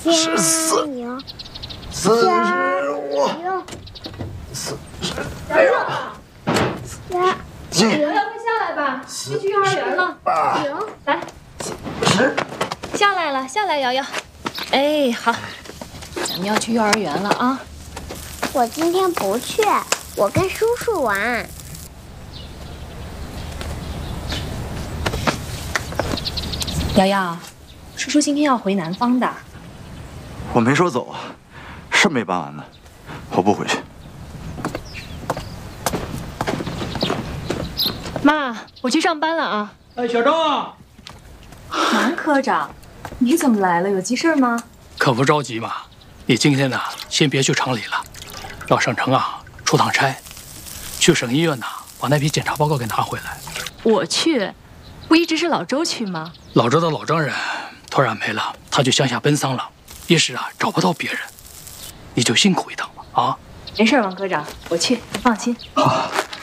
44、45、46、 瑶瑶，快下来吧，要去幼儿园了。来，下来了，下来，瑶瑶。哎，好，咱们要去幼儿园了啊。 我今天不去，我跟叔叔玩。 瑶瑶，叔叔今天要回南方的。 我没说走啊，事没办完呢，我不回去。 妈，我去上班了啊。 哎，小郑， 南科长，你怎么来了？有急事吗？ 可不着急嘛。你今天呢，先别去厂里了，到省城啊出趟差，去省医院呢把那批检查报告给拿回来。 我去，不一直是老周去吗？ 老周的老丈人突然没了，他去乡下奔丧了，一时啊找不到别人，你就辛苦一趟吧啊。 没事，王科长，我去，你放心。 好。